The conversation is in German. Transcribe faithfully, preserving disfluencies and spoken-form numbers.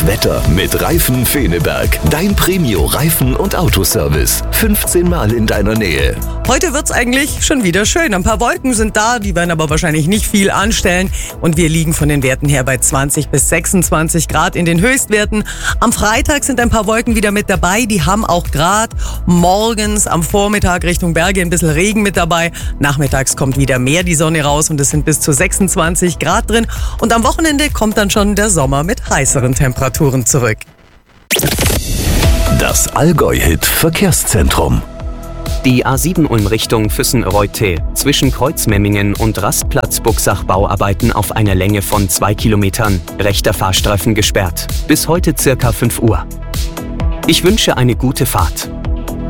Das Wetter mit Reifen Feneberg. Dein Premio-Reifen- und Autoservice. fünfzehn Mal in deiner Nähe. Heute wird's eigentlich schon wieder schön. Ein paar Wolken sind da, die werden aber wahrscheinlich nicht viel anstellen. Und wir liegen von den Werten her bei zwanzig bis sechsundzwanzig Grad in den Höchstwerten. Am Freitag sind ein paar Wolken wieder mit dabei. Die haben auch gerade morgens am Vormittag Richtung Berge ein bisschen Regen mit dabei. Nachmittags kommt wieder mehr die Sonne raus und es sind bis zu sechsundzwanzig Grad drin. Und am Wochenende kommt dann schon der Sommer mit heißeren Temperaturen zurück. Das Allgäu-Hit Verkehrszentrum. Die A sieben Ulm Richtung Füssen-Reutte zwischen Kreuzmemmingen und Rastplatz Buxach Bauarbeiten auf einer Länge von zwei Kilometern. Rechter Fahrstreifen gesperrt. Bis heute circa fünf Uhr. Ich wünsche eine gute Fahrt.